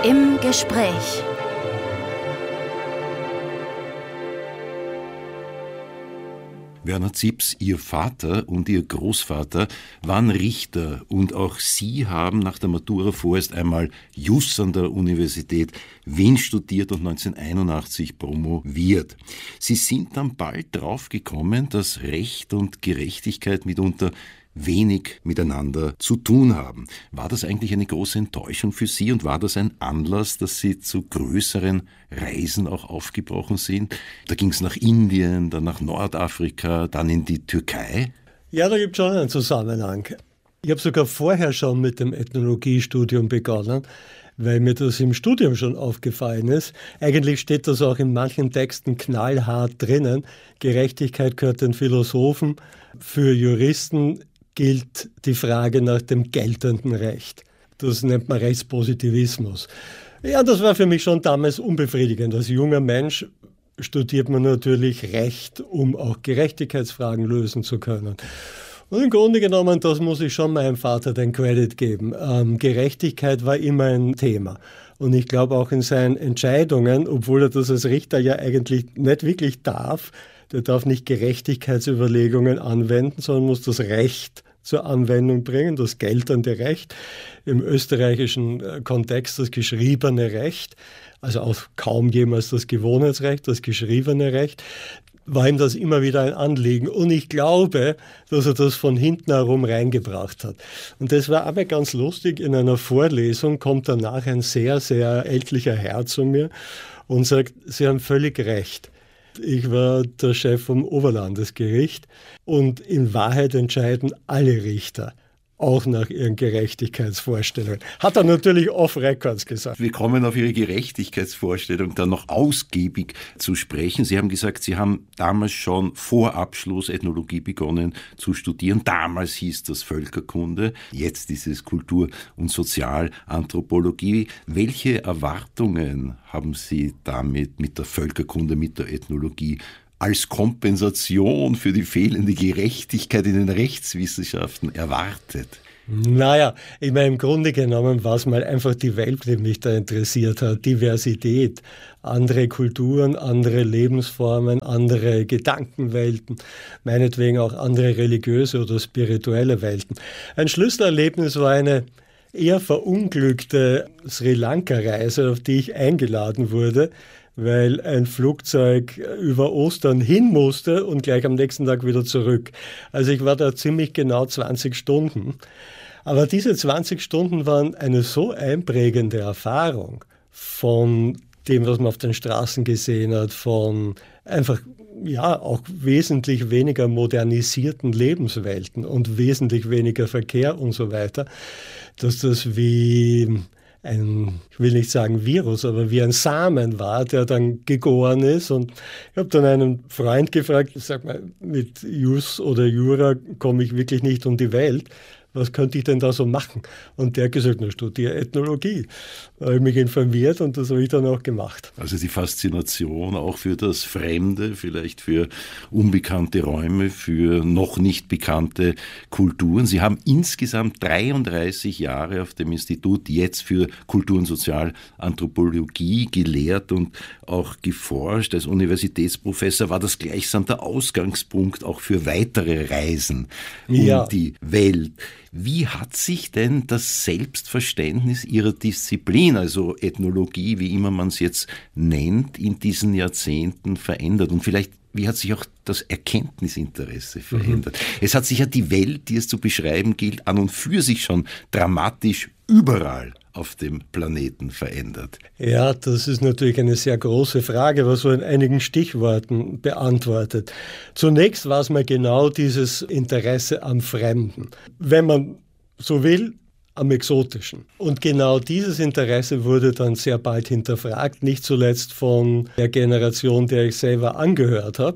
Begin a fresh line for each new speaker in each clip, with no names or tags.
Im Gespräch.
Werner Zipse, Ihr Vater und Ihr Großvater waren Richter und auch Sie haben nach der Matura vorerst einmal Jus an der Universität Wien studiert und 1981 promoviert. Sie sind dann bald draufgekommen, dass Recht und Gerechtigkeit mitunter wenig miteinander zu tun haben. War das eigentlich eine große Enttäuschung für Sie und war das ein Anlass, dass Sie zu größeren Reisen auch aufgebrochen sind? Da ging es nach Indien, dann nach Nordafrika, dann in die Türkei.
Ja, da gibt es schon einen Zusammenhang. Ich habe sogar vorher schon mit dem Ethnologiestudium begonnen, weil mir das im Studium schon aufgefallen ist. Eigentlich steht das auch in manchen Texten knallhart drinnen. Gerechtigkeit gehört den Philosophen. Für Juristen gilt die Frage nach dem geltenden Recht. Das nennt man Rechtspositivismus. Ja, das war für mich schon damals unbefriedigend. Als junger Mensch studiert man natürlich Recht, um auch Gerechtigkeitsfragen lösen zu können. Und im Grunde genommen, das muss ich schon meinem Vater den Credit geben. Gerechtigkeit war immer ein Thema. Und ich glaube auch in seinen Entscheidungen, obwohl er das als Richter ja eigentlich nicht wirklich darf, der darf nicht Gerechtigkeitsüberlegungen anwenden, sondern muss das Recht zur Anwendung bringen, das geltende Recht, im österreichischen Kontext das geschriebene Recht, also auch kaum jemals das Gewohnheitsrecht, das geschriebene Recht, war ihm das immer wieder ein Anliegen. Und ich glaube, dass er das von hinten herum reingebracht hat. Und das war aber ganz lustig. In einer Vorlesung kommt danach ein sehr, sehr ältlicher Herr zu mir und sagt, Sie haben völlig recht. Ich war der Chef vom Oberlandesgericht und in Wahrheit entscheiden alle Richter, auch nach ihren Gerechtigkeitsvorstellungen. Hat er natürlich off records gesagt.
Wir kommen auf Ihre Gerechtigkeitsvorstellung dann noch ausgiebig zu sprechen. Sie haben gesagt, Sie haben damals schon vor Abschluss Ethnologie begonnen zu studieren. Damals hieß das Völkerkunde, jetzt ist es Kultur- und Sozialanthropologie. Welche Erwartungen haben Sie damit mit der Völkerkunde, mit der Ethnologie als Kompensation für die fehlende Gerechtigkeit in den Rechtswissenschaften erwartet?
Naja, ich meine, im Grunde genommen war es mal einfach die Welt, die mich da interessiert hat. Diversität, andere Kulturen, andere Lebensformen, andere Gedankenwelten, meinetwegen auch andere religiöse oder spirituelle Welten. Ein Schlüsselerlebnis war eine eher verunglückte Sri Lanka-Reise, auf die ich eingeladen wurde, weil ein Flugzeug über Ostern hin musste und gleich am nächsten Tag wieder zurück. Also ich war da ziemlich genau 20 Stunden. Aber diese 20 Stunden waren eine so einprägende Erfahrung von dem, was man auf den Straßen gesehen hat, von einfach ja auch wesentlich weniger modernisierten Lebenswelten und wesentlich weniger Verkehr und so weiter, dass das wie ich will nicht sagen Virus, aber wie ein Samen war, der dann gegoren ist. Und ich habe dann einen Freund gefragt, sag mal, mit Jus oder Jura komme ich wirklich nicht um die Welt. Was könnte ich denn da so machen? Und der hat gesagt, na, studiere Ethnologie. Da habe ich mich informiert und das habe ich dann auch gemacht.
Also die Faszination auch für das Fremde, vielleicht für unbekannte Räume, für noch nicht bekannte Kulturen. Sie haben insgesamt 33 Jahre auf dem Institut jetzt für Kultur- und Sozialanthropologie gelehrt und auch geforscht. Als Universitätsprofessor war das gleichsam der Ausgangspunkt auch für weitere Reisen um die Welt. Wie hat sich denn das Selbstverständnis Ihrer Disziplin, also Ethnologie, wie immer man es jetzt nennt, in diesen Jahrzehnten verändert? Und vielleicht, wie hat sich auch das Erkenntnisinteresse verändert? Es hat sich ja die Welt, die es zu beschreiben gilt, an und für sich schon dramatisch überall auf dem Planeten verändert.
Ja, das ist natürlich eine sehr große Frage, aber so in einigen Stichworten beantwortet. Zunächst war es mal genau dieses Interesse am Fremden. Wenn man so will, am Exotischen. Und genau dieses Interesse wurde dann sehr bald hinterfragt, nicht zuletzt von der Generation, der ich selber angehört habe,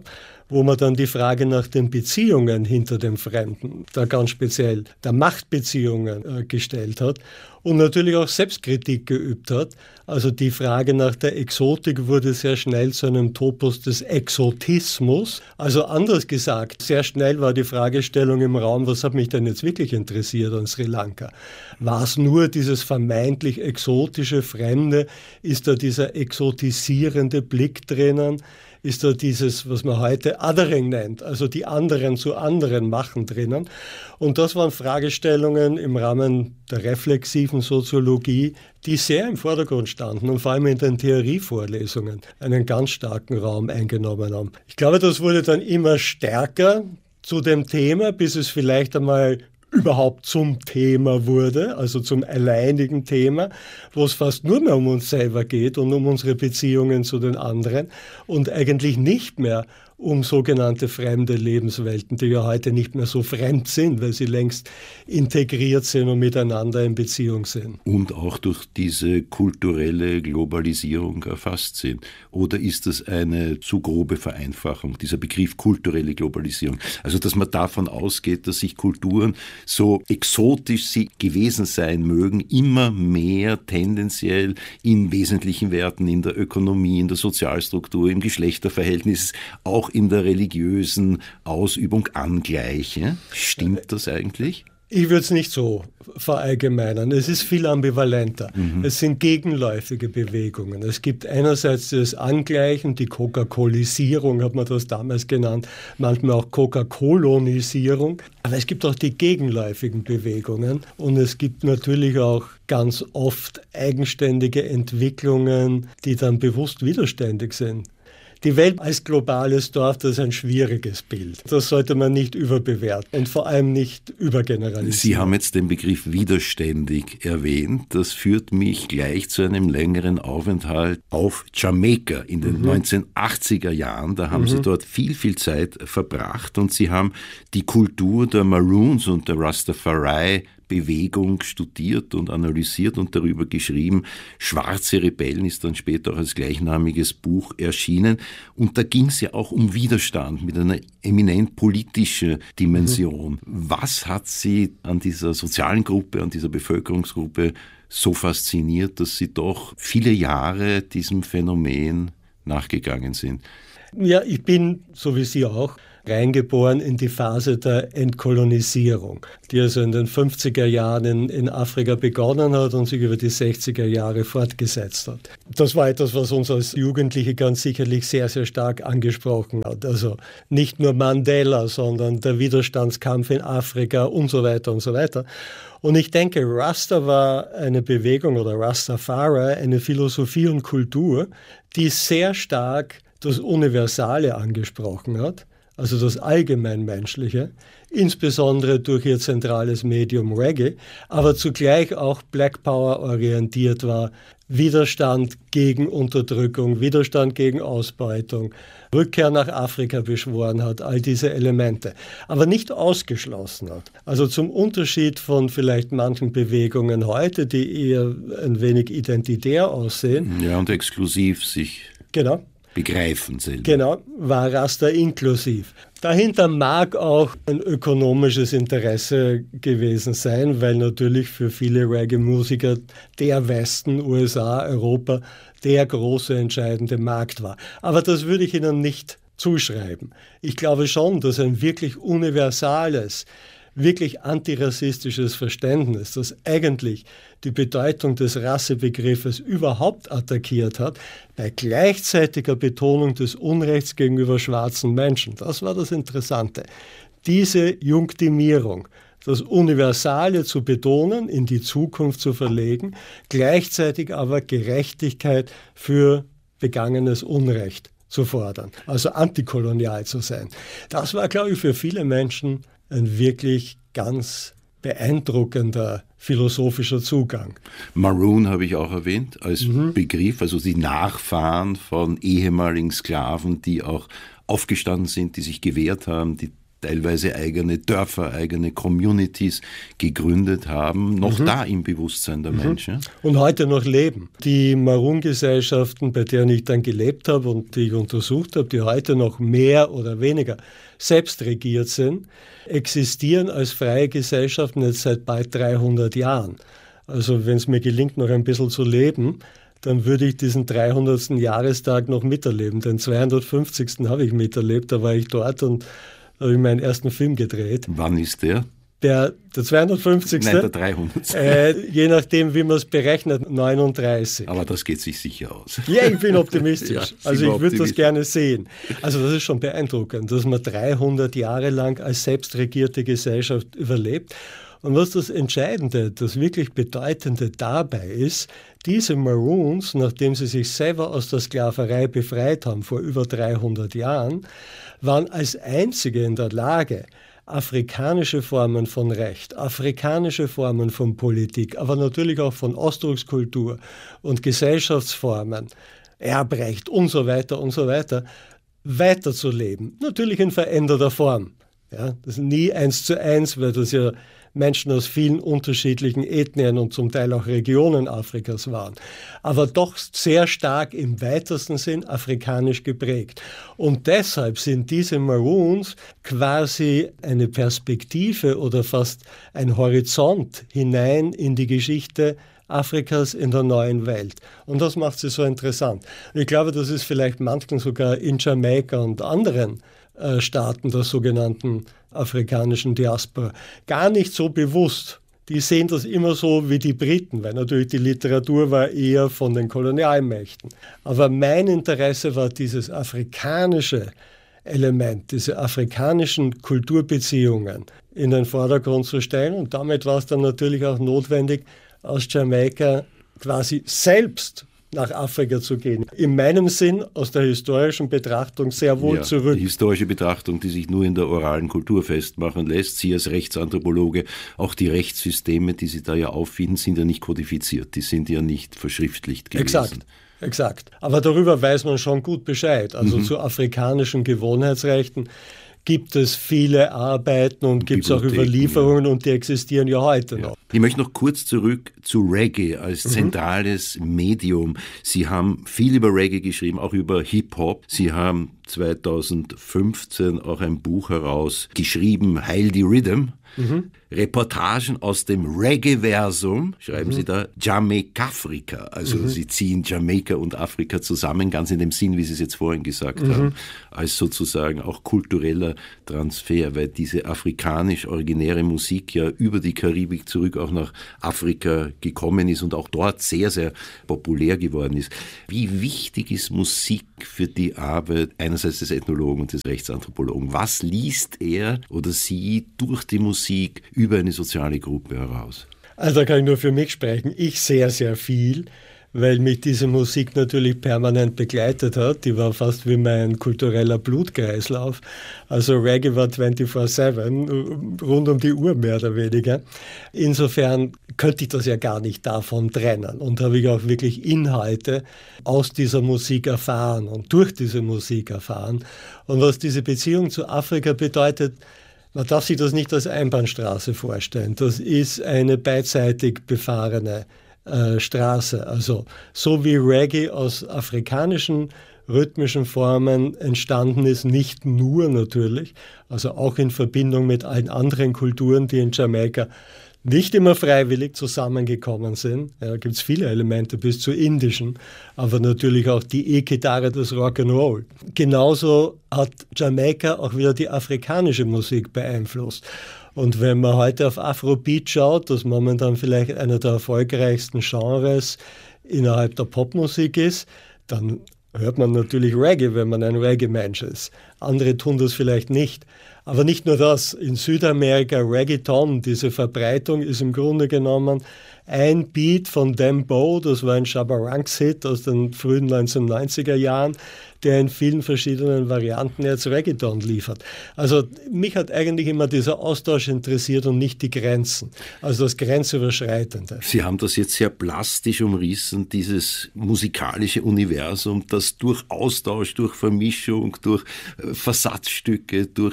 wo man dann die Frage nach den Beziehungen hinter dem Fremden, da ganz speziell der Machtbeziehungen gestellt hat und natürlich auch Selbstkritik geübt hat. Also die Frage nach der Exotik wurde sehr schnell zu einem Topos des Exotismus. Also anders gesagt, sehr schnell war die Fragestellung im Raum, was hat mich denn jetzt wirklich interessiert an Sri Lanka? War es nur dieses vermeintlich exotische Fremde? Ist da dieser exotisierende Blick drinnen? Ist da dieses, was man heute Othering nennt, also die anderen zu anderen machen drinnen. Und das waren Fragestellungen im Rahmen der reflexiven Soziologie, die sehr im Vordergrund standen und vor allem in den Theorievorlesungen einen ganz starken Raum eingenommen haben. Ich glaube, das wurde dann immer stärker zu dem Thema, bis es vielleicht einmal überhaupt zum Thema wurde, also zum alleinigen Thema, wo es fast nur mehr um uns selber geht und um unsere Beziehungen zu den anderen und eigentlich nicht mehr um sogenannte fremde Lebenswelten, die ja heute nicht mehr so fremd sind, weil sie längst integriert sind und miteinander in Beziehung sind.
Und auch durch diese kulturelle Globalisierung erfasst sind. Oder ist das eine zu grobe Vereinfachung, dieser Begriff kulturelle Globalisierung? Also, dass man davon ausgeht, dass sich Kulturen, so exotisch sie gewesen sein mögen, immer mehr tendenziell in wesentlichen Werten, in der Ökonomie, in der Sozialstruktur, im Geschlechterverhältnis, auch in der religiösen Ausübung angleiche. Stimmt das eigentlich?
Ich würde es nicht so verallgemeinern. Es ist viel ambivalenter. Es sind gegenläufige Bewegungen. Es gibt einerseits das Angleichen, die Coca-Colisierung hat man das damals genannt, manchmal auch Coca-Colonisierung. Aber es gibt auch die gegenläufigen Bewegungen und es gibt natürlich auch ganz oft eigenständige Entwicklungen, die dann bewusst widerständig sind. Die Welt als globales Dorf, das ist ein schwieriges Bild. Das sollte man nicht überbewerten und vor allem nicht übergeneralisieren.
Sie haben jetzt den Begriff widerständig erwähnt. Das führt mich gleich zu einem längeren Aufenthalt auf Jamaika in den 1980er Jahren. Da haben Sie dort viel, viel Zeit verbracht und Sie haben die Kultur der Maroons und der Rastafari Bewegung studiert und analysiert und darüber geschrieben. Schwarze Rebellen ist dann später auch als gleichnamiges Buch erschienen. Und da ging es ja auch um Widerstand mit einer eminent politischen Dimension. Was hat Sie an dieser sozialen Gruppe, an dieser Bevölkerungsgruppe so fasziniert, dass Sie doch viele Jahre diesem Phänomen nachgegangen sind?
Ja, ich bin, so wie Sie auch, reingeboren in die Phase der Entkolonisierung, die also in den 50er Jahren in Afrika begonnen hat und sich über die 60er Jahre fortgesetzt hat. Das war etwas, was uns als Jugendliche ganz sicherlich sehr, sehr stark angesprochen hat. Also nicht nur Mandela, sondern der Widerstandskampf in Afrika und so weiter und so weiter. Und ich denke, Rasta war eine Bewegung oder Rastafari, eine Philosophie und Kultur, die sehr stark das Universale angesprochen hat, also das Allgemeinmenschliche, insbesondere durch ihr zentrales Medium Reggae, aber zugleich auch Black Power orientiert war, Widerstand gegen Unterdrückung, Widerstand gegen Ausbeutung, Rückkehr nach Afrika beschworen hat, all diese Elemente, aber nicht ausgeschlossen hat. Also zum Unterschied von vielleicht manchen Bewegungen heute, die eher ein wenig identitär aussehen.
Ja, und exklusiv sich begreifen selber.
Genau, war Rasta inklusiv. Dahinter mag auch ein ökonomisches Interesse gewesen sein, weil natürlich für viele Reggae-Musiker der Westen, USA, Europa, der große entscheidende Markt war. Aber das würde ich Ihnen nicht zuschreiben. Ich glaube schon, dass ein wirklich universales, wirklich antirassistisches Verständnis, das eigentlich die Bedeutung des Rassebegriffes überhaupt attackiert hat, bei gleichzeitiger Betonung des Unrechts gegenüber schwarzen Menschen. Das war das Interessante. Diese Junktimierung, das Universale zu betonen, in die Zukunft zu verlegen, gleichzeitig aber Gerechtigkeit für begangenes Unrecht zu fordern, also antikolonial zu sein. Das war, glaube ich, für viele Menschen ein wirklich ganz beeindruckender philosophischer Zugang.
Maroon habe ich auch erwähnt als Begriff, also die Nachfahren von ehemaligen Sklaven, die auch aufgestanden sind, die sich gewehrt haben, die teilweise eigene Dörfer, eigene Communities gegründet haben, noch da im Bewusstsein der Menschen.
Und heute noch leben. Die Marun-Gesellschaften, bei denen ich dann gelebt habe und die ich untersucht habe, die heute noch mehr oder weniger selbst regiert sind, existieren als freie Gesellschaften jetzt seit bald 300 Jahren. Also wenn es mir gelingt, noch ein bisschen zu leben, dann würde ich diesen 300. Jahrestag noch miterleben. Den 250. habe ich miterlebt, da war ich dort und habe ich meinen ersten Film gedreht.
Wann ist der?
Der 250.
Nein, der 300.
Je nachdem, wie man es berechnet, 39.
Aber das geht sich sicher aus.
Ja, ich bin optimistisch.
Ja,
also ich würde das gerne sehen. Also das ist schon beeindruckend, dass man 300 Jahre lang als selbstregierte Gesellschaft überlebt. Und was das Entscheidende, das wirklich Bedeutende dabei ist, diese Maroons, nachdem sie sich selber aus der Sklaverei befreit haben vor über 300 Jahren, waren als einzige in der Lage, afrikanische Formen von Recht, afrikanische Formen von Politik, aber natürlich auch von Ausdruckskultur und Gesellschaftsformen, Erbrecht und so weiter, weiterzuleben. Natürlich in veränderter Form. Ja, das ist nie 1:1, weil das ja Menschen aus vielen unterschiedlichen Ethnien und zum Teil auch Regionen Afrikas waren, aber doch sehr stark im weitesten Sinn afrikanisch geprägt. Und deshalb sind diese Maroons quasi eine Perspektive oder fast ein Horizont hinein in die Geschichte Afrikas in der neuen Welt. Und das macht sie so interessant. Und ich glaube, das ist vielleicht manchen sogar in Jamaika und anderen Staaten der sogenannten afrikanischen Diaspora gar nicht so bewusst. Die sehen das immer so wie die Briten, weil natürlich die Literatur war eher von den Kolonialmächten. Aber mein Interesse war dieses afrikanische Element, diese afrikanischen Kulturbeziehungen in den Vordergrund zu stellen. Und damit war es dann natürlich auch notwendig, aus Jamaika quasi selbst nach Afrika zu gehen. In meinem Sinn, aus der historischen Betrachtung sehr wohl zurück.
Die historische Betrachtung, die sich nur in der oralen Kultur festmachen lässt. Sie als Rechtsanthropologe, auch die Rechtssysteme, die Sie da ja auffinden, sind ja nicht kodifiziert. Die sind ja nicht verschriftlicht gewesen.
Exakt. Aber darüber weiß man schon gut Bescheid. Also zu afrikanischen Gewohnheitsrechten gibt es viele Arbeiten und gibt es auch Überlieferungen und die existieren ja heute noch.
Ich möchte noch kurz zurück zu Reggae als zentrales Medium. Sie haben viel über Reggae geschrieben, auch über Hip-Hop. Sie haben 2015 auch ein Buch herausgeschrieben, Heil die Rhythm. Reportagen aus dem Reggae-Versum, schreiben Sie da, Jamaika-Afrika. Also Sie ziehen Jamaika und Afrika zusammen, ganz in dem Sinn, wie Sie es jetzt vorhin gesagt haben, als sozusagen auch kultureller Transfer, weil diese afrikanisch-originäre Musik ja über die Karibik zurück auch nach Afrika gekommen ist und auch dort sehr, sehr populär geworden ist. Wie wichtig ist Musik für die Arbeit einerseits des Ethnologen und des Rechtsanthropologen? Was liest er oder sie durch die Musik über eine soziale Gruppe heraus?
Also da kann ich nur für mich sprechen. Ich sehr, sehr viel, weil mich diese Musik natürlich permanent begleitet hat. Die war fast wie mein kultureller Blutkreislauf. Also Reggae war 24/7, rund um die Uhr mehr oder weniger. Insofern könnte ich das ja gar nicht davon trennen. Und habe ich auch wirklich Inhalte aus dieser Musik erfahren und durch diese Musik erfahren. Und was diese Beziehung zu Afrika bedeutet, man darf sich das nicht als Einbahnstraße vorstellen. Das ist eine beidseitig befahrene Straße. Also so wie Reggae aus afrikanischen rhythmischen Formen entstanden ist, nicht nur natürlich, also auch in Verbindung mit allen anderen Kulturen, die in Jamaika nicht immer freiwillig zusammengekommen sind. Ja, da gibt es viele Elemente bis zu indischen, aber natürlich auch die E-Gitarre des Rock'n'Roll. Genauso hat Jamaika auch wieder die afrikanische Musik beeinflusst. Und wenn man heute auf Afrobeat schaut, das momentan vielleicht einer der erfolgreichsten Genres innerhalb der Popmusik ist, dann hört man natürlich Reggae, wenn man ein Reggae-Mensch ist. Andere tun das vielleicht nicht. Aber nicht nur das. In Südamerika Reggaeton, diese Verbreitung ist im Grunde genommen ein Beat von Dembow, das war ein Shabba-Ranks-Hit aus den frühen 1990er Jahren, der in vielen verschiedenen Varianten jetzt Reggaeton liefert. Also mich hat eigentlich immer dieser Austausch interessiert und nicht die Grenzen, also das Grenzüberschreitende.
Sie haben das jetzt sehr plastisch umrissen, dieses musikalische Universum, das durch Austausch, durch Vermischung, durch Versatzstücke, durch Ideen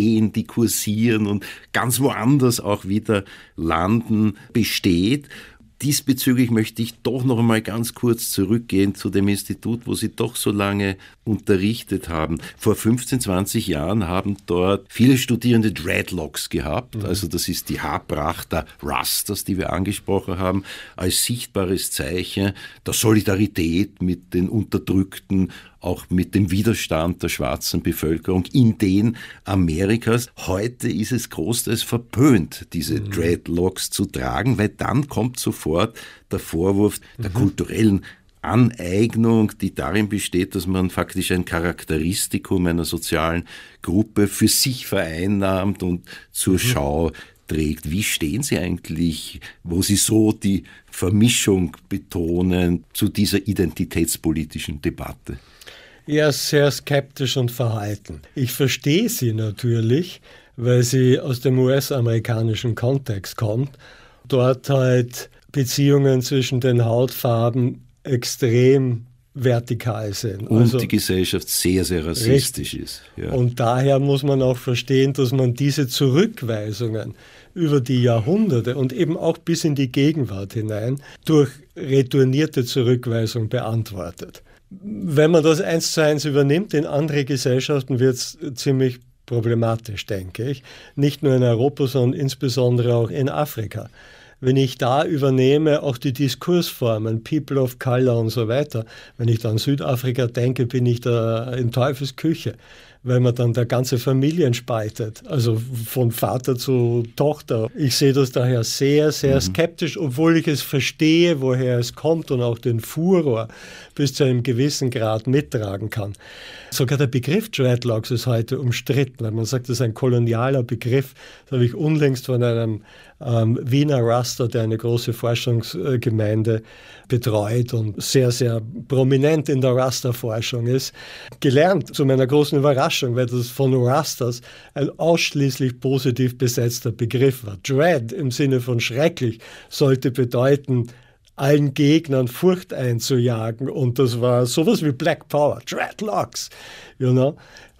Ideen, die kursieren und ganz woanders auch wieder landen, besteht. Diesbezüglich möchte ich doch noch einmal ganz kurz zurückgehen zu dem Institut, wo Sie doch so lange unterrichtet haben. Vor 15, 20 Jahren haben dort viele Studierende Dreadlocks gehabt. Also das ist die Haarpracht der Rastas, die wir angesprochen haben, als sichtbares Zeichen der Solidarität mit den Unterdrückten, auch mit dem Widerstand der schwarzen Bevölkerung in den Amerikas. Heute ist es großteils verpönt, diese Dreadlocks zu tragen, weil dann kommt sofort der Vorwurf der kulturellen Aneignung, die darin besteht, dass man faktisch ein Charakteristikum einer sozialen Gruppe für sich vereinnahmt und zur Schau trägt. Wie stehen Sie eigentlich, wo Sie so die Vermischung betonen, zu dieser identitätspolitischen Debatte?
Ja, sehr skeptisch und verhalten. Ich verstehe sie natürlich, weil sie aus dem US-amerikanischen Kontext kommt. Dort halt Beziehungen zwischen den Hautfarben extrem vertikal sind.
Und also die Gesellschaft sehr, sehr rassistisch ist. Ja.
Und daher muss man auch verstehen, dass man diese Zurückweisungen über die Jahrhunderte und eben auch bis in die Gegenwart hinein durch retournierte Zurückweisung beantwortet. Wenn man das 1:1 übernimmt in andere Gesellschaften, wird es ziemlich problematisch, denke ich. Nicht nur in Europa, sondern insbesondere auch in Afrika. Wenn ich da übernehme, auch die Diskursformen, People of Color und so weiter, wenn ich da an Südafrika denke, bin ich da in Teufelsküche, weil man dann da ganze Familien spaltet, also von Vater zu Tochter. Ich sehe das daher sehr, sehr skeptisch, obwohl ich es verstehe, woher es kommt und auch den Furor bis zu einem gewissen Grad mittragen kann. Sogar der Begriff Dreadlocks ist heute umstritten, weil man sagt, das ist ein kolonialer Begriff. Das habe ich unlängst von einem Wiener Rasta, der eine große Forschungsgemeinde betreut und sehr, sehr prominent in der Rasta-Forschung ist, gelernt, zu meiner großen Überraschung, weil das von Rastas ein ausschließlich positiv besetzter Begriff war. Dread im Sinne von schrecklich sollte bedeuten, allen Gegnern Furcht einzujagen, und das war sowas wie Black Power, Dreadlocks, you know,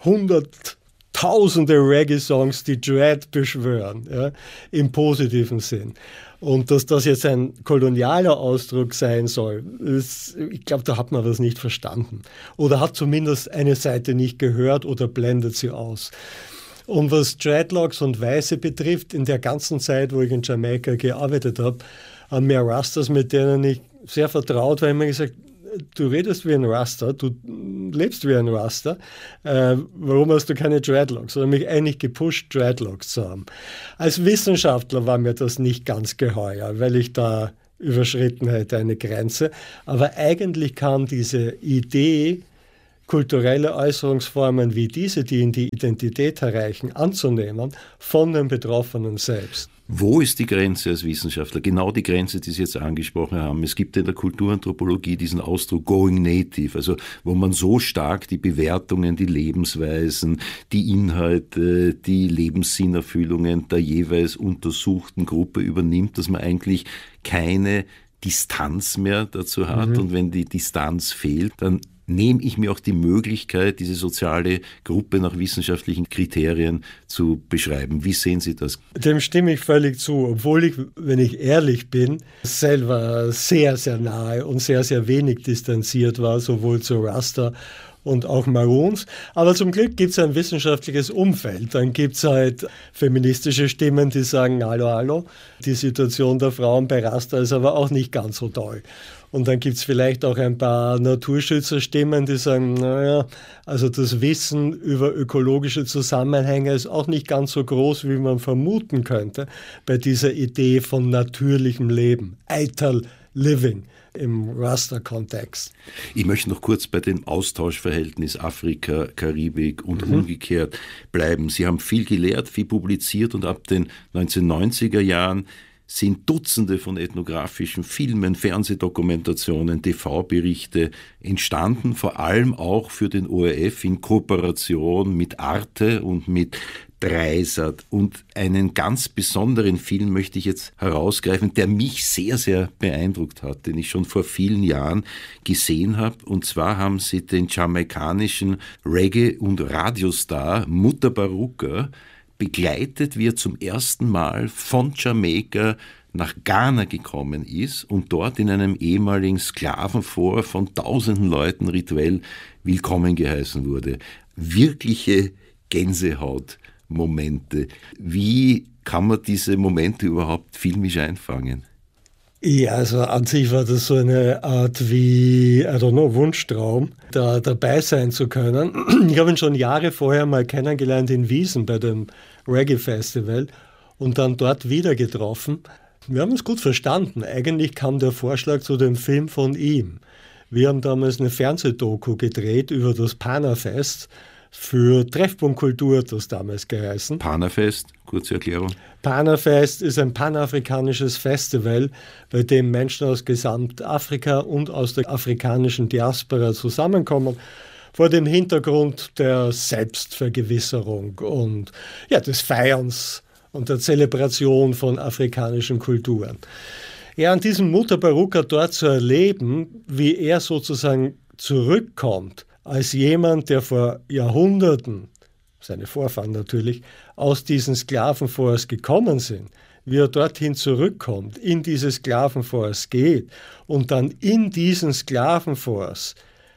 Hunderttausende Reggae-Songs, die Dread beschwören, ja, im positiven Sinn. Und dass das jetzt ein kolonialer Ausdruck sein soll, ich glaube, da hat man was nicht verstanden. Oder hat zumindest eine Seite nicht gehört oder blendet sie aus. Und was Dreadlocks und Weiße betrifft, in der ganzen Zeit, wo ich in Jamaika gearbeitet habe, haben mir Rastas, mit denen ich sehr vertraut war, immer gesagt, du redest wie ein Rasta, du lebst wie ein Rasta, warum hast du keine Dreadlocks? Oder mich eigentlich gepusht, Dreadlocks zu haben. Als Wissenschaftler war mir das nicht ganz geheuer, weil ich da überschritten hätte eine Grenze. Aber eigentlich kam diese Idee, kulturelle Äußerungsformen wie diese, die in die Identität erreichen, anzunehmen, von den Betroffenen selbst.
Wo ist die Grenze als Wissenschaftler? Genau die Grenze, die Sie jetzt angesprochen haben. Es gibt in der Kulturanthropologie diesen Ausdruck Going Native, also wo man so stark die Bewertungen, die Lebensweisen, die Inhalte, die Lebenssinnerfüllungen der jeweils untersuchten Gruppe übernimmt, dass man eigentlich keine Distanz mehr dazu hat. Und wenn die Distanz fehlt, dann nehme ich mir auch die Möglichkeit, diese soziale Gruppe nach wissenschaftlichen Kriterien zu beschreiben. Wie sehen Sie das?
Dem stimme ich völlig zu, obwohl ich, wenn ich ehrlich bin, selber sehr, sehr nahe und sehr, sehr wenig distanziert war, sowohl zu Rasta und auch Maroons. Aber zum Glück gibt es ein wissenschaftliches Umfeld. Dann gibt es halt feministische Stimmen, die sagen, hallo, die Situation der Frauen bei Rasta ist aber auch nicht ganz so toll. Und dann gibt es vielleicht auch ein paar Naturschützerstimmen, die sagen, naja, also das Wissen über ökologische Zusammenhänge ist auch nicht ganz so groß, wie man vermuten könnte, bei dieser Idee von natürlichem Leben, Eital Living im Rasta-Kontext.
Ich möchte noch kurz bei dem Austauschverhältnis Afrika, Karibik und umgekehrt bleiben. Sie haben viel gelehrt, viel publiziert und ab den 1990er Jahren sind Dutzende von ethnografischen Filmen, Fernsehdokumentationen, TV-Berichte entstanden, vor allem auch für den ORF in Kooperation mit Arte und mit Dreisat. Und einen ganz besonderen Film möchte ich jetzt herausgreifen, der mich sehr, sehr beeindruckt hat, den ich schon vor vielen Jahren gesehen habe. Und zwar haben sie den jamaikanischen Reggae- und Radiostar Mutta Baruka begleitet, wie er zum ersten Mal von Jamaika nach Ghana gekommen ist und dort in einem ehemaligen Sklavenfort von tausenden Leuten rituell willkommen geheißen wurde. Wirkliche Gänsehautmomente. Wie kann man diese Momente überhaupt filmisch einfangen?
Ja, also an sich war das so eine Art wie, Wunschtraum, da dabei sein zu können. Ich habe ihn schon Jahre vorher mal kennengelernt in Wiesn bei dem Reggae-Festival und dann dort wieder getroffen. Wir haben uns gut verstanden. Eigentlich kam der Vorschlag zu dem Film von ihm. Wir haben damals eine Fernsehdoku gedreht über das Panafest. Für Treffpunkt Kultur hat das damals geheißen.
Panafest, kurze Erklärung.
Panafest ist ein panafrikanisches Festival, bei dem Menschen aus Gesamtafrika und aus der afrikanischen Diaspora zusammenkommen, vor dem Hintergrund der Selbstvergewisserung und des Feierns und der Zelebration von afrikanischen Kulturen. Ja, an diesem Mutabaruka dort zu erleben, wie er sozusagen zurückkommt, als jemand, der vor Jahrhunderten, seine Vorfahren natürlich, aus diesen Sklavenforts gekommen sind, wie er dorthin zurückkommt, in diese Sklavenforts geht und dann in diesen Sklavenforts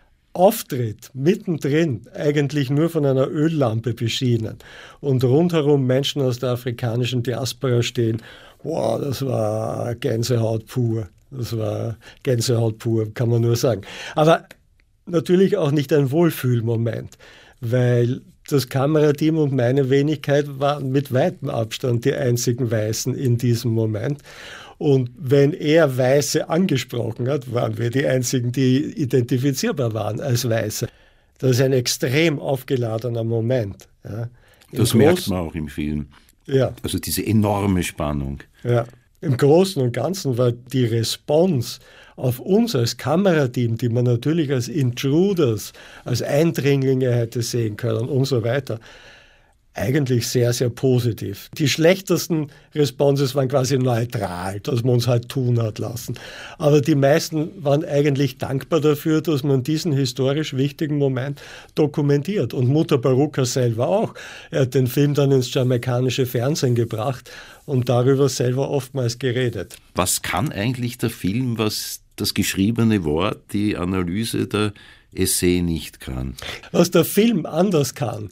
auftritt, mittendrin, eigentlich nur von einer Öllampe beschienen und rundherum Menschen aus der afrikanischen Diaspora stehen. Wow, das war Gänsehaut pur. Das war Gänsehaut pur, kann man nur sagen. Aber natürlich auch nicht ein Wohlfühlmoment, weil das Kamerateam und meine Wenigkeit waren mit weitem Abstand die einzigen Weißen in diesem Moment. Und wenn er Weiße angesprochen hat, waren wir die einzigen, die identifizierbar waren als Weiße. Das ist ein extrem aufgeladener Moment. Ja.
Das merkt man auch im Film.
Ja.
Also diese enorme Spannung.
Ja. Im Großen und Ganzen war die Response auf uns als Kamerateam, die man natürlich als Intruders, als Eindringlinge hätte sehen können und so weiter, eigentlich sehr, sehr positiv. Die schlechtesten Responses waren quasi neutral, dass man uns halt tun hat lassen. Aber die meisten waren eigentlich dankbar dafür, dass man diesen historisch wichtigen Moment dokumentiert. Und Mutabaruka selber auch. Er hat den Film dann ins jamaikanische Fernsehen gebracht und darüber selber oftmals geredet.
Was kann eigentlich der Film, was das geschriebene Wort, die Analyse der Essay nicht kann?
Was der Film anders kann,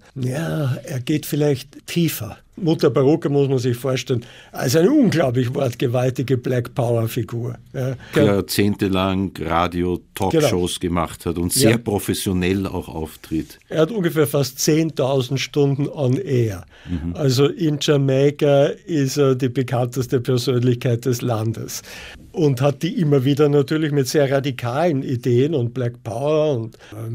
er geht vielleicht tiefer. Mutabaruka muss man sich vorstellen als eine unglaublich wortgewaltige Black Power-Figur.
Ja, jahrzehntelang Radio-Talkshows gemacht hat und sehr professionell auch auftritt.
Er hat ungefähr fast 10.000 Stunden on air. Also in Jamaika ist er die bekannteste Persönlichkeit des Landes und hat die immer wieder natürlich mit sehr radikalen Ideen und Black Power und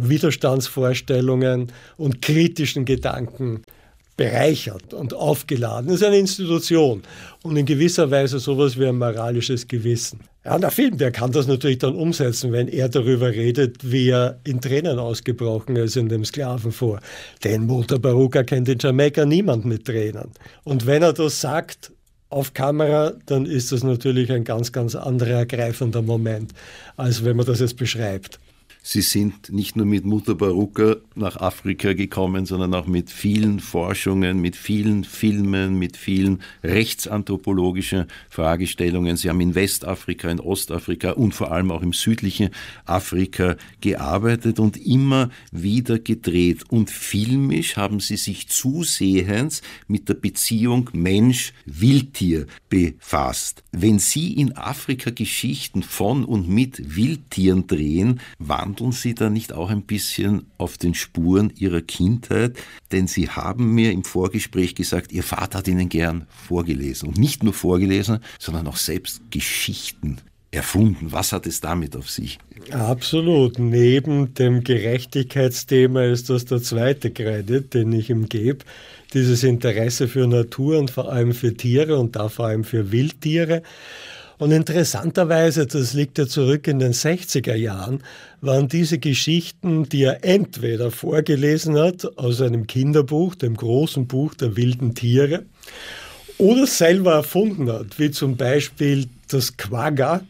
Widerstandsvorstellungen und kritischen Gedanken bereichert und aufgeladen. Das ist eine Institution und in gewisser Weise sowas wie ein moralisches Gewissen. Ja, der Film, der kann das natürlich dann umsetzen, wenn er darüber redet, wie er in Tränen ausgebrochen ist in dem Sklavenfort. Denn Mutabaruka kennt in Jamaika niemand mit Tränen. Und wenn er das sagt auf Kamera, dann ist das natürlich ein ganz, ganz anderer ergreifender Moment, als wenn man das jetzt beschreibt.
Sie sind nicht nur mit Mutabaruka nach Afrika gekommen, sondern auch mit vielen Forschungen, mit vielen Filmen, mit vielen rechtsanthropologischen Fragestellungen. Sie haben in Westafrika, in Ostafrika und vor allem auch im südlichen Afrika gearbeitet und immer wieder gedreht. Und filmisch haben Sie sich zusehends mit der Beziehung Mensch-Wildtier befasst. Wenn Sie in Afrika Geschichten von und mit Wildtieren drehen, wandeln Sie da nicht auch ein bisschen auf den Spuren Ihrer Kindheit? Denn Sie haben mir im Vorgespräch gesagt, Ihr Vater hat Ihnen gern vorgelesen. Und nicht nur vorgelesen, sondern auch selbst Geschichten erfunden. Was hat es damit auf sich?
Absolut. Neben dem Gerechtigkeitsthema ist das der zweite Credit, den ich ihm gebe. Dieses Interesse für Natur und vor allem für Tiere und da vor allem für Wildtiere. Und interessanterweise, das liegt ja zurück in den 60er Jahren, waren diese Geschichten, die er entweder vorgelesen hat aus einem Kinderbuch, dem großen Buch der wilden Tiere, oder selber erfunden hat, wie zum Beispiel das Quagga,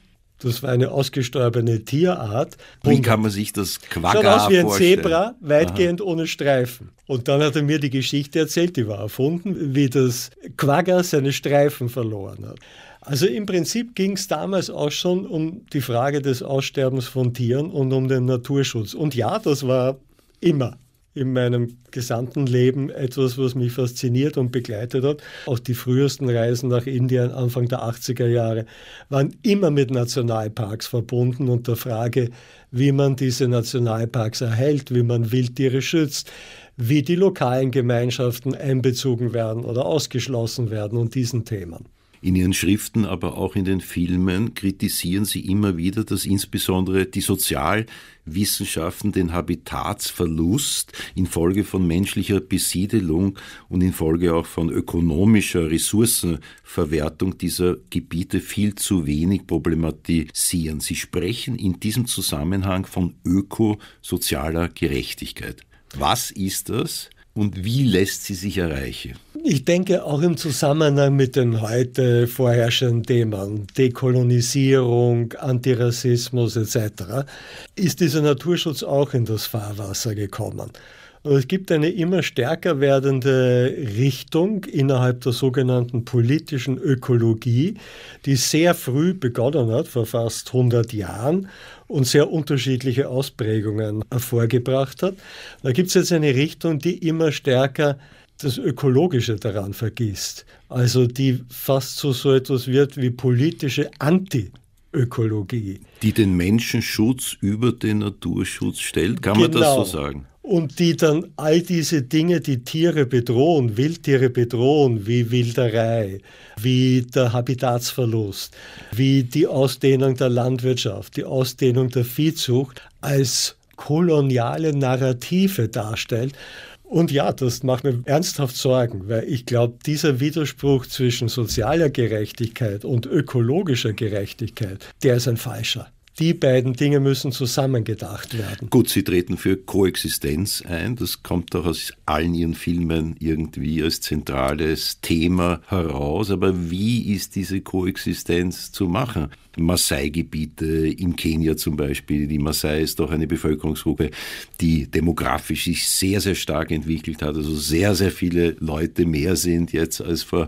Das war eine ausgestorbene Tierart.
Wie kann man sich das Quagga
vorstellen? Schaut aus wie ein
vorstellen?
Zebra, weitgehend ohne Streifen. Und dann hat er mir die Geschichte erzählt, die war erfunden, wie das Quagga seine Streifen verloren hat. Also im Prinzip ging es damals auch schon um die Frage des Aussterbens von Tieren und um den Naturschutz. Und ja, das war immer in meinem gesamten Leben etwas, was mich fasziniert und begleitet hat. Auch die frühesten Reisen nach Indien, Anfang der 80er Jahre, waren immer mit Nationalparks verbunden und der Frage, wie man diese Nationalparks erhält, wie man Wildtiere schützt, wie die lokalen Gemeinschaften einbezogen werden oder ausgeschlossen werden und diesen Themen.
In Ihren Schriften, aber auch in den Filmen kritisieren Sie immer wieder, dass insbesondere die Sozialwissenschaften den Habitatsverlust infolge von menschlicher Besiedelung und infolge auch von ökonomischer Ressourcenverwertung dieser Gebiete viel zu wenig problematisieren. Sie sprechen in diesem Zusammenhang von ökosozialer Gerechtigkeit. Was ist das und wie lässt sie sich erreichen?
Ich denke auch im Zusammenhang mit den heute vorherrschenden Themen, Dekolonisierung, Antirassismus etc., ist dieser Naturschutz auch in das Fahrwasser gekommen. Und es gibt eine immer stärker werdende Richtung innerhalb der sogenannten politischen Ökologie, die sehr früh begonnen hat, vor fast 100 Jahren, und sehr unterschiedliche Ausprägungen hervorgebracht hat. Da gibt es jetzt eine Richtung, die immer stärker das Ökologische daran vergisst. Also die fast zu so etwas wird wie politische Anti-Ökologie.
Die den Menschenschutz über den Naturschutz stellt, kann man das so sagen?
Und die dann all diese Dinge, die Tiere bedrohen, Wildtiere bedrohen, wie Wilderei, wie der Habitatsverlust, wie die Ausdehnung der Landwirtschaft, die Ausdehnung der Viehzucht, als koloniale Narrative darstellt. Und ja, das macht mir ernsthaft Sorgen, weil ich glaube, dieser Widerspruch zwischen sozialer Gerechtigkeit und ökologischer Gerechtigkeit, der ist ein falscher. Die beiden Dinge müssen zusammengedacht werden.
Gut, Sie treten für Koexistenz ein. Das kommt doch aus allen Ihren Filmen irgendwie als zentrales Thema heraus. Aber wie ist diese Koexistenz zu machen? Maasai-Gebiete in Kenia zum Beispiel. Die Maasai ist doch eine Bevölkerungsgruppe, die demografisch sich sehr, sehr stark entwickelt hat. Also sehr, sehr viele Leute mehr sind jetzt als vor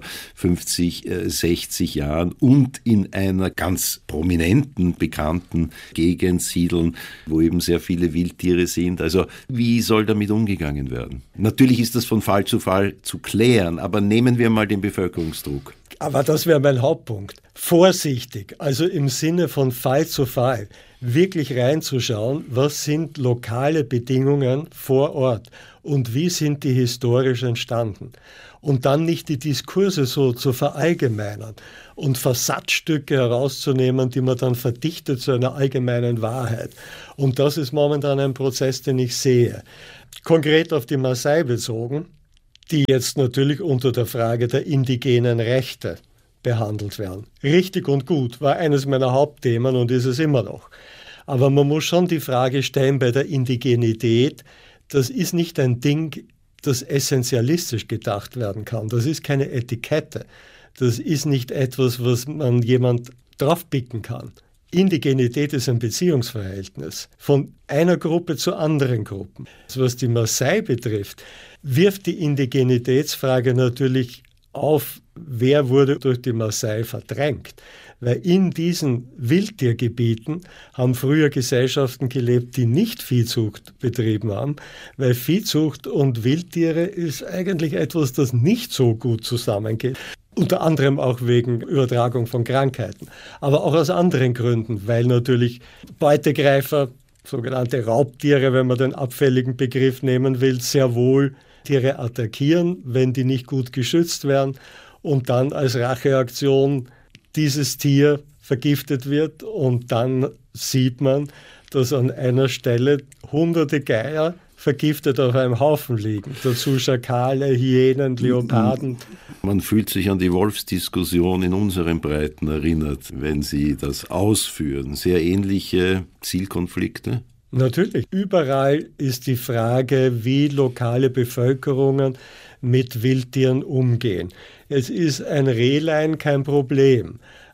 50, 60 Jahren und in einer ganz prominenten, bekannten Gegend siedeln, wo eben sehr viele Wildtiere sind. Also wie soll damit umgegangen werden? Natürlich ist das von Fall zu Fall zu klären, aber nehmen wir mal den Bevölkerungsdruck.
Aber das wäre mein Hauptpunkt. Vorsichtig, also im Sinne von Fall zu Fall, wirklich reinzuschauen, was sind lokale Bedingungen vor Ort und wie sind die historisch entstanden. Und dann nicht die Diskurse so zu verallgemeinern und Versatzstücke herauszunehmen, die man dann verdichtet zu einer allgemeinen Wahrheit. Und das ist momentan ein Prozess, den ich sehe. Konkret auf die Maasai bezogen, die jetzt natürlich unter der Frage der indigenen Rechte behandelt werden. Richtig und gut war eines meiner Hauptthemen und ist es immer noch. Aber man muss schon die Frage stellen bei der Indigenität, das ist nicht ein Ding, das essentialistisch gedacht werden kann. Das ist keine Etikette. Das ist nicht etwas, was man jemand draufpicken kann. Indigenität ist ein Beziehungsverhältnis von einer Gruppe zu anderen Gruppen. Was die Maasai betrifft, wirft die Indigenitätsfrage natürlich auf, wer wurde durch die Maasai verdrängt. Weil in diesen Wildtiergebieten haben früher Gesellschaften gelebt, die nicht Viehzucht betrieben haben, weil Viehzucht und Wildtiere ist eigentlich etwas, das nicht so gut zusammengeht. Unter anderem auch wegen Übertragung von Krankheiten, aber auch aus anderen Gründen, weil natürlich Beutegreifer, sogenannte Raubtiere, wenn man den abfälligen Begriff nehmen will, sehr wohl Tiere attackieren, wenn die nicht gut geschützt werden und dann als Racheaktion dieses Tier vergiftet wird und dann sieht man, dass an einer Stelle hunderte Geier vergiftet auf einem Haufen liegen. Dazu Schakale, Hyänen, Leoparden.
Man fühlt sich an die Wolfsdiskussion in unseren Breiten erinnert, wenn Sie das ausführen. Sehr ähnliche Zielkonflikte?
Natürlich. Überall ist die Frage, wie lokale Bevölkerungen mit Wildtieren umgehen. Es ist ein Rehlein kein Problem,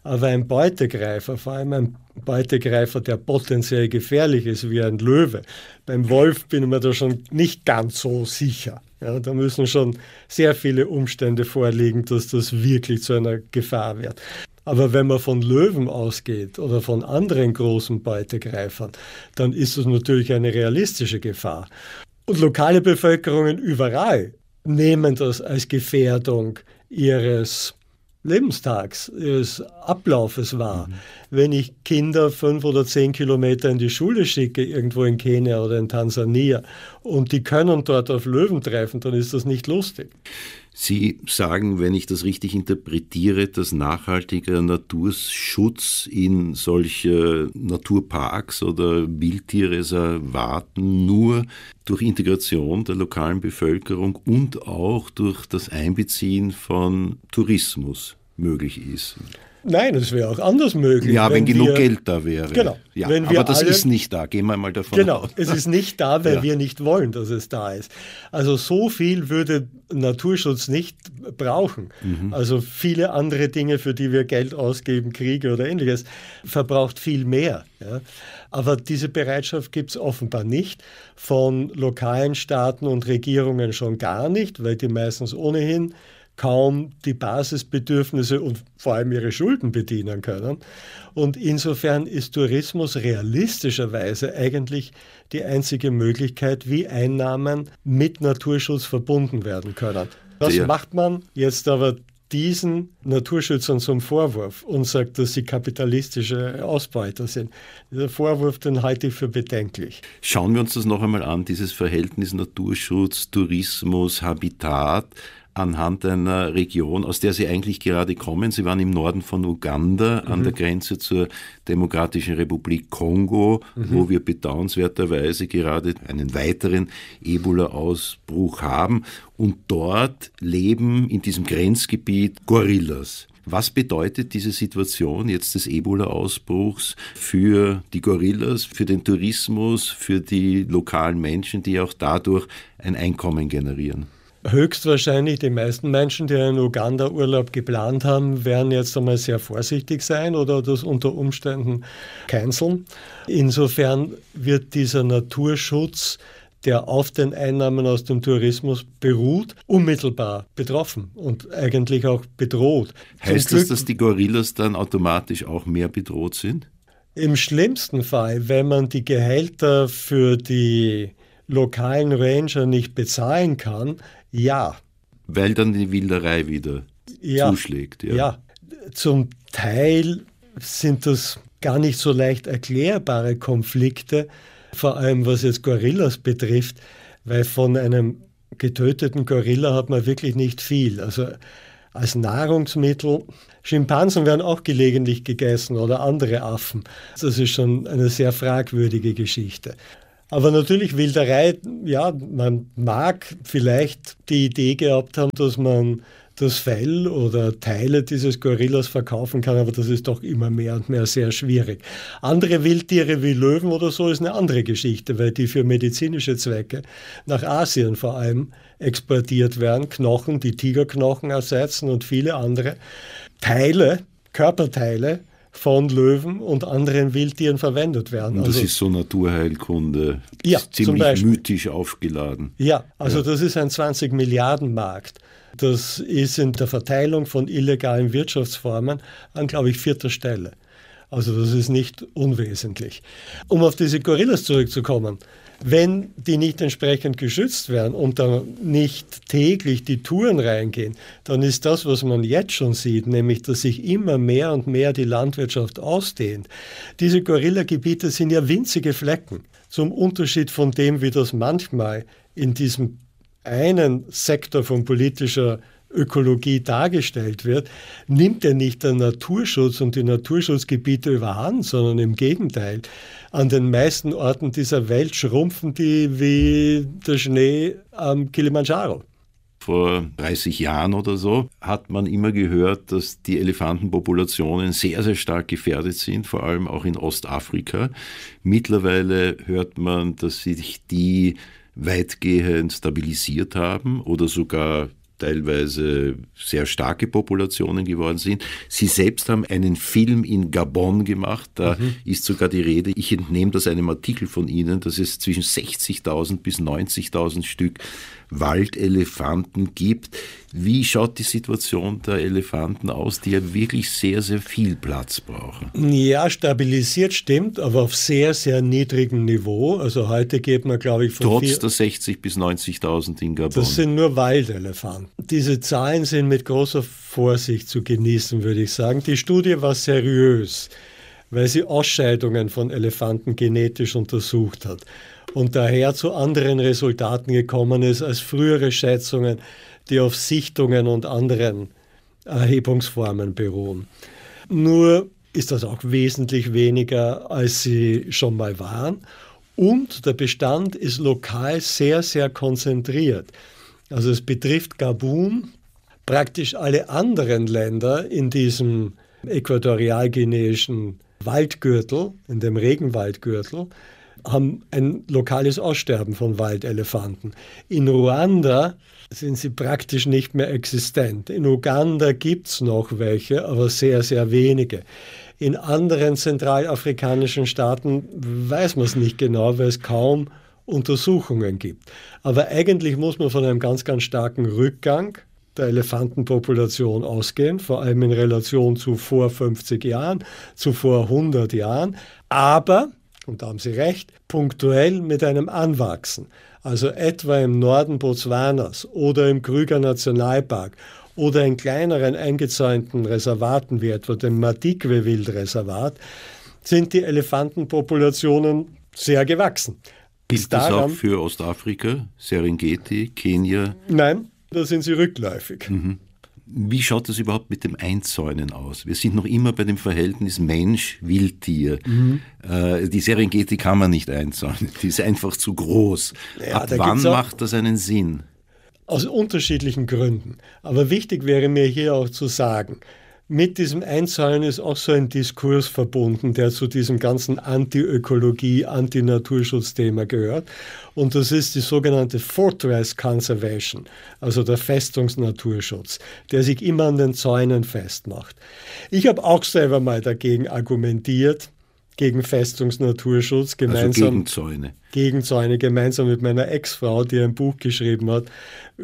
Aber ein Beutegreifer, vor allem ein Beutegreifer, der potenziell gefährlich ist, wie ein Löwe. Beim Wolf bin ich mir da schon nicht ganz so sicher. Ja, da müssen schon sehr viele Umstände vorliegen, dass das wirklich zu einer Gefahr wird. Aber wenn man von Löwen ausgeht oder von anderen großen Beutegreifern, dann ist das natürlich eine realistische Gefahr. Und lokale Bevölkerungen überall nehmen das als Gefährdung ihres Lebenstags, ihres Ablaufes wahr. Wenn ich Kinder 5 oder 10 Kilometer in die Schule schicke, irgendwo in Kenia oder in Tansania, und die können dort auf Löwen treffen, dann ist das nicht lustig.
Sie sagen, wenn ich das richtig interpretiere, dass nachhaltiger Naturschutz in solche Naturparks oder Wildtierreservaten nur durch Integration der lokalen Bevölkerung und auch durch das Einbeziehen von Tourismus möglich ist.
Nein, es wäre auch anders möglich.
Ja, wenn genug Geld da wäre.
Genau.
Ja, aber das ist nicht da, gehen wir mal davon aus.
Genau, es ist nicht da, weil wir nicht wollen, dass es da ist. Also so viel würde Naturschutz nicht brauchen. Also viele andere Dinge, für die wir Geld ausgeben, Kriege oder Ähnliches, verbraucht viel mehr. Ja. Aber diese Bereitschaft gibt es offenbar nicht, von lokalen Staaten und Regierungen schon gar nicht, weil die meistens ohnehin kaum die Basisbedürfnisse und vor allem ihre Schulden bedienen können. Und insofern ist Tourismus realistischerweise eigentlich die einzige Möglichkeit, wie Einnahmen mit Naturschutz verbunden werden können. Was macht man jetzt aber diesen Naturschützern zum Vorwurf und sagt, dass sie kapitalistische Ausbeuter sind? Dieser Vorwurf, den halte ich für bedenklich.
Schauen wir uns das noch einmal an, dieses Verhältnis Naturschutz, Tourismus, Habitat, anhand einer Region, aus der Sie eigentlich gerade kommen. Sie waren im Norden von Uganda, an der Grenze zur Demokratischen Republik Kongo, wo wir bedauernswerterweise gerade einen weiteren Ebola-Ausbruch haben. Und dort leben in diesem Grenzgebiet Gorillas. Was bedeutet diese Situation jetzt des Ebola-Ausbruchs für die Gorillas, für den Tourismus, für die lokalen Menschen, die auch dadurch ein Einkommen generieren?
Höchstwahrscheinlich die meisten Menschen, die einen Uganda-Urlaub geplant haben, werden jetzt einmal sehr vorsichtig sein oder das unter Umständen canceln. Insofern wird dieser Naturschutz, der auf den Einnahmen aus dem Tourismus beruht, unmittelbar betroffen und eigentlich auch bedroht.
Heißt das, dass die Gorillas dann automatisch auch mehr bedroht sind?
Im schlimmsten Fall, wenn man die Gehälter für die lokalen Ranger nicht bezahlen kann, ja.
Weil dann die Wilderei wieder zuschlägt.
Ja, zum Teil sind das gar nicht so leicht erklärbare Konflikte, vor allem was jetzt Gorillas betrifft, weil von einem getöteten Gorilla hat man wirklich nicht viel. Also als Nahrungsmittel, Schimpansen werden auch gelegentlich gegessen oder andere Affen. Das ist schon eine sehr fragwürdige Geschichte. Aber natürlich Wilderei, ja, man mag vielleicht die Idee gehabt haben, dass man das Fell oder Teile dieses Gorillas verkaufen kann, aber das ist doch immer mehr und mehr sehr schwierig. Andere Wildtiere wie Löwen oder so ist eine andere Geschichte, weil die für medizinische Zwecke nach Asien vor allem exportiert werden. Knochen, die Tigerknochen ersetzen und viele andere Teile, Körperteile von Löwen und anderen Wildtieren verwendet werden.
Und das ist so Naturheilkunde, ziemlich mythisch aufgeladen.
Ja, also das ist ein 20-Milliarden-Markt. Das ist in der Verteilung von illegalen Wirtschaftsformen an, glaube ich, 4. Stelle. Also das ist nicht unwesentlich. Um auf diese Gorillas zurückzukommen, wenn die nicht entsprechend geschützt werden und dann nicht täglich die Touren reingehen, dann ist das, was man jetzt schon sieht, nämlich, dass sich immer mehr und mehr die Landwirtschaft ausdehnt. Diese Gorillagebiete sind ja winzige Flecken, zum Unterschied von dem, wie das manchmal in diesem einen Sektor von politischer Ökologie dargestellt wird, nimmt ja nicht der Naturschutz und die Naturschutzgebiete überhand, sondern im Gegenteil. An den meisten Orten dieser Welt schrumpfen die wie der Schnee am Kilimanjaro.
Vor 30 Jahren oder so hat man immer gehört, dass die Elefantenpopulationen sehr, sehr stark gefährdet sind, vor allem auch in Ostafrika. Mittlerweile hört man, dass sich die weitgehend stabilisiert haben oder sogar teilweise sehr starke Populationen geworden sind. Sie selbst haben einen Film in Gabon gemacht, da ist sogar die Rede, ich entnehme das einem Artikel von Ihnen, dass es zwischen 60.000 bis 90.000 Stück Waldelefanten gibt. Wie schaut die Situation der Elefanten aus, die ja wirklich sehr, sehr viel Platz brauchen?
Ja, stabilisiert stimmt, aber auf sehr, sehr niedrigem Niveau. Also heute geht man, glaube ich, von
trotz der 60.000 bis 90.000 in Gabon.
Das sind nur Waldelefanten. Diese Zahlen sind mit großer Vorsicht zu genießen, würde ich sagen. Die Studie war seriös, weil sie Ausscheidungen von Elefanten genetisch untersucht hat und daher zu anderen Resultaten gekommen ist als frühere Schätzungen, die auf Sichtungen und anderen Erhebungsformen beruhen. Nur ist das auch wesentlich weniger, als sie schon mal waren. Und der Bestand ist lokal sehr, sehr konzentriert. Also es betrifft Gabun, praktisch alle anderen Länder in diesem äquatorialguineischen Waldgürtel, in dem Regenwaldgürtel, haben ein lokales Aussterben von Waldelefanten. In Ruanda sind sie praktisch nicht mehr existent. In Uganda gibt es noch welche, aber sehr, sehr wenige. In anderen zentralafrikanischen Staaten weiß man es nicht genau, weil es kaum Untersuchungen gibt. Aber eigentlich muss man von einem ganz, ganz starken Rückgang der Elefantenpopulation ausgehen, vor allem in Relation zu vor 50 Jahren, zu vor 100 Jahren. Aber, und da haben Sie recht, punktuell mit einem Anwachsen. Also etwa im Norden Botswanas oder im Kruger Nationalpark oder in kleineren eingezäunten Reservaten wie etwa dem Madikwe-Wildreservat sind die Elefantenpopulationen sehr gewachsen.
Gilt das auch für Ostafrika, Serengeti, Kenia?
Nein, da sind sie rückläufig.
Wie schaut das überhaupt mit dem Einzäunen aus? Wir sind noch immer bei dem Verhältnis Mensch-Wildtier. Die Serengeti kann man nicht einzäunen, die ist einfach zu groß.
Ja,
ab wann macht das einen Sinn?
Aus unterschiedlichen Gründen. Aber wichtig wäre mir hier auch zu sagen, mit diesem Einzäunen ist auch so ein Diskurs verbunden, der zu diesem ganzen Anti-Ökologie, Anti-Naturschutz-Thema gehört. Und das ist die sogenannte Fortress Conservation, also der Festungsnaturschutz, der sich immer an den Zäunen festmacht. Ich habe auch selber mal dagegen argumentiert, gegen Festungsnaturschutz, gemeinsam,
also gegen Zäune.
Gegen Zäune, gemeinsam mit meiner Ex-Frau, die ein Buch geschrieben hat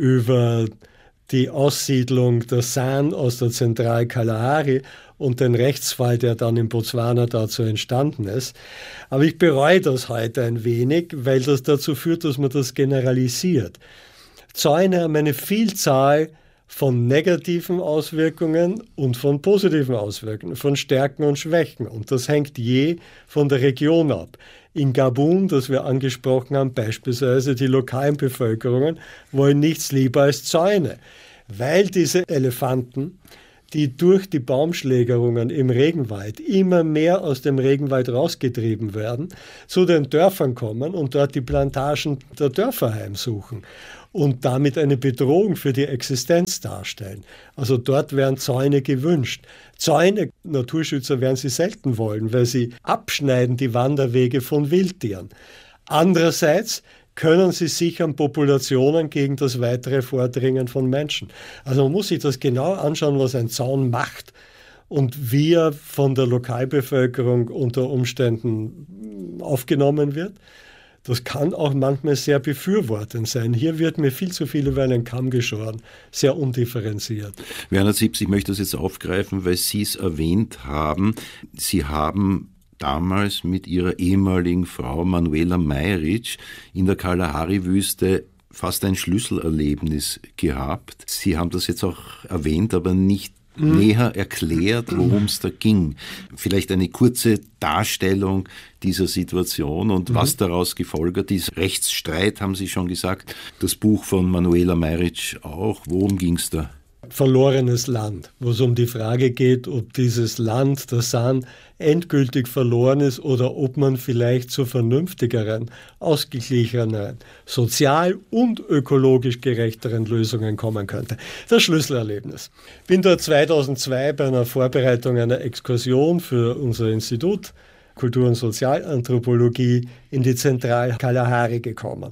über die Aussiedlung der San aus der Zentralkalahari und den Rechtsfall, der dann in Botswana dazu entstanden ist. Aber ich bereue das heute ein wenig, weil das dazu führt, dass man das generalisiert. Zäune haben eine Vielzahl von negativen Auswirkungen und von positiven Auswirkungen, von Stärken und Schwächen. Und das hängt je von der Region ab. In Gabun, das wir angesprochen haben, beispielsweise die lokalen Bevölkerungen wollen nichts lieber als Zäune, weil diese Elefanten, die durch die Baumschlägerungen im Regenwald immer mehr aus dem Regenwald rausgetrieben werden, zu den Dörfern kommen und dort die Plantagen der Dörfer heimsuchen und damit eine Bedrohung für die Existenz darstellen. Also dort wären Zäune gewünscht. Zäune, Naturschützer werden sie selten wollen, weil sie abschneiden die Wanderwege von Wildtieren. Andererseits können sie sichern Populationen gegen das weitere Vordringen von Menschen. Also man muss sich das genau anschauen, was ein Zaun macht und wie er von der Lokalbevölkerung unter Umständen aufgenommen wird. Das kann auch manchmal sehr befürwortend sein. Hier wird mir viel zu viel über einen Kamm geschoren, sehr undifferenziert.
Werner Zipse, ich möchte das jetzt aufgreifen, weil Sie es erwähnt haben. Sie haben damals mit Ihrer ehemaligen Frau Manuela Mayric in der Kalahari-Wüste fast ein Schlüsselerlebnis gehabt. Sie haben das jetzt auch erwähnt, aber nicht näher erklärt, worum es da ging. Vielleicht eine kurze Darstellung dieser Situation und was daraus gefolgert ist. Rechtsstreit, haben Sie schon gesagt. Das Buch von Manuela Mayric auch. Worum ging es da?
Verlorenes Land, wo es um die Frage geht, ob dieses Land, der San, endgültig verloren ist oder ob man vielleicht zu vernünftigeren, ausgeglicheneren, sozial und ökologisch gerechteren Lösungen kommen könnte. Das Schlüsselerlebnis. Ich bin dort 2002 bei einer Vorbereitung einer Exkursion für unser Institut Kultur- und Sozialanthropologie in die Zentralkalahari gekommen.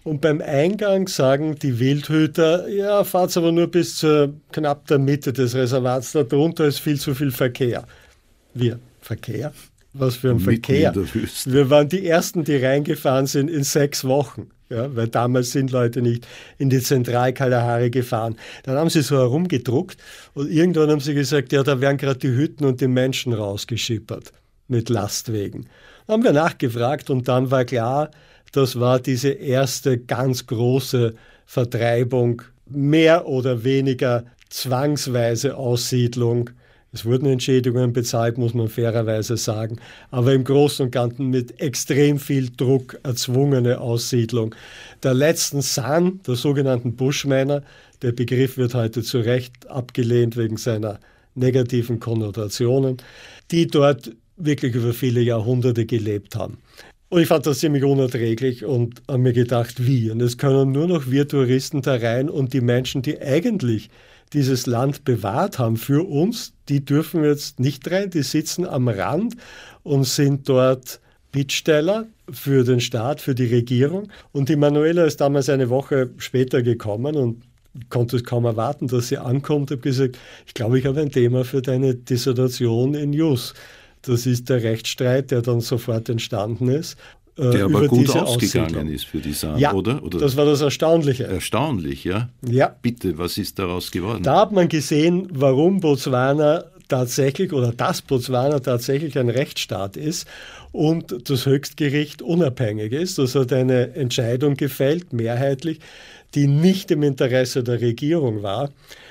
Und beim Eingang sagen die Wildhüter, ja, fahrt aber nur bis zur knapp der Mitte des Reservats, darunter ist viel zu viel Verkehr. Wir, Verkehr? Was für ein Verkehr? Wir waren die Ersten, die reingefahren sind in 6 Wochen. Ja, weil damals sind Leute nicht in die Zentralkalahari gefahren. Dann haben sie so herumgedruckt und irgendwann haben sie gesagt, ja, da werden gerade die Hütten und die Menschen rausgeschippert mit Lastwegen. Dann haben wir nachgefragt und dann war klar, das war diese erste ganz große Vertreibung, mehr oder weniger zwangsweise Aussiedlung. Es wurden Entschädigungen bezahlt, muss man fairerweise sagen, aber im Großen und Ganzen mit extrem viel Druck erzwungene Aussiedlung der letzten San, der sogenannten Bushmänner. Der Begriff wird heute zu Recht abgelehnt wegen seiner negativen Konnotationen, die dort wirklich über viele Jahrhunderte gelebt haben. Und ich fand das ziemlich unerträglich und habe mir gedacht, wie? Und es können nur noch wir Touristen da rein und die Menschen, die eigentlich dieses Land bewahrt haben für uns, die dürfen jetzt nicht rein, die sitzen am Rand und sind dort Bittsteller für den Staat, für die Regierung. Und die Manuela ist damals eine Woche später gekommen und konnte es kaum erwarten, dass sie ankommt. Ich habe gesagt, ich glaube, ich habe ein Thema für deine Dissertation in Jus. Das ist der Rechtsstreit, der dann sofort entstanden ist.
Der aber gut ausgegangen ist für die San,
ja,
oder?
Das war das Erstaunliche.
Erstaunlich, ja?
Ja.
Bitte, was ist daraus geworden?
Da hat man gesehen, warum Botswana tatsächlich oder dass Botswana tatsächlich ein Rechtsstaat ist und das Höchstgericht unabhängig ist. Das hat eine Entscheidung gefällt, mehrheitlich, die nicht im Interesse der Regierung war.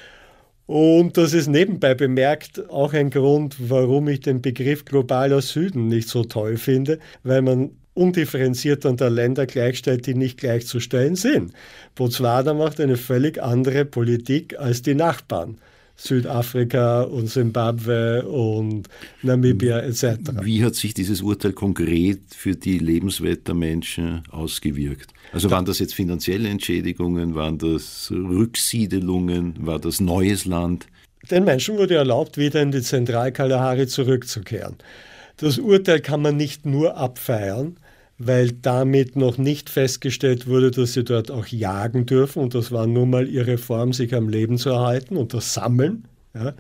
Und das ist nebenbei bemerkt auch ein Grund, warum ich den Begriff globaler Süden nicht so toll finde, weil man undifferenziert an der Länder gleichstellt, die nicht gleichzustellen sind. Botswana macht eine völlig andere Politik als die Nachbarn. Südafrika und Simbabwe und Namibia etc.
Wie hat sich dieses Urteil konkret für die Lebenswelt der Menschen ausgewirkt? Also waren das jetzt finanzielle Entschädigungen, waren das Rücksiedelungen, war das neues Land?
Den Menschen wurde erlaubt, wieder in die Zentralkalahari zurückzukehren. Das Urteil kann man nicht nur abfeiern, weil damit noch nicht festgestellt wurde, dass sie dort auch jagen dürfen. Und das war nun mal ihre Form, sich am Leben zu erhalten und das Sammeln. Ja.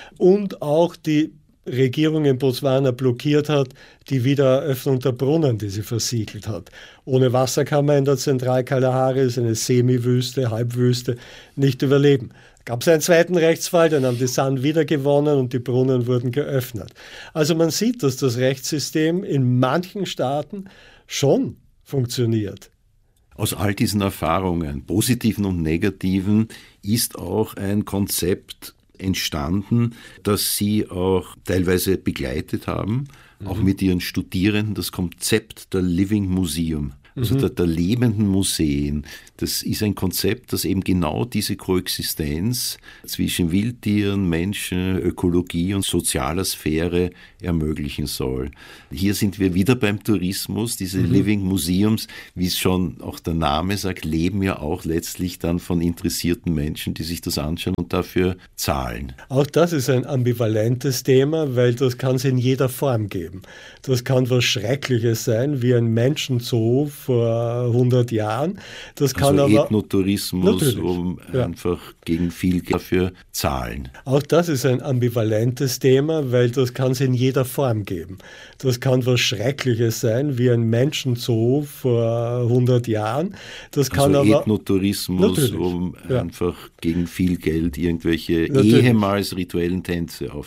Und auch die Regierung in Botswana blockiert hat, die Wiedereröffnung der Brunnen, die sie versiegelt hat. Ohne Wasser kann man in der Zentralkalahari, ist eine Semiwüste, Halbwüste, nicht überleben. Gab es einen zweiten Rechtsfall, dann haben die San wieder gewonnen und die Brunnen wurden geöffnet. Also man sieht, dass das Rechtssystem in manchen Staaten schon funktioniert.
Aus all diesen Erfahrungen, positiven und negativen, ist auch ein Konzept entstanden, das Sie auch teilweise begleitet haben, auch mit Ihren Studierenden, das Konzept der Living Museum. Also der lebenden Museen, das ist ein Konzept, das eben genau diese Koexistenz zwischen Wildtieren, Menschen, Ökologie und sozialer Sphäre ermöglichen soll. Hier sind wir wieder beim Tourismus. Diese Living Museums, wie es schon auch der Name sagt, leben ja auch letztlich dann von interessierten Menschen, die sich das anschauen und dafür zahlen.
Auch das ist ein ambivalentes Thema, weil das kann es in jeder Form geben. Das kann was Schreckliches sein, wie ein Menschenzoo vor 100 Jahren. Das kann
also
aber
Ethnotourismus, einfach gegen viel dafür zahlen.
Auch das ist ein ambivalentes Thema, weil das kann es in jeder Form geben. Das kann was Schreckliches sein, wie ein Menschenzoo vor 100 Jahren. Das kann
also
aber
Ethnotourismus, einfach gegen viel Geld irgendwelche ehemals rituellen Tänze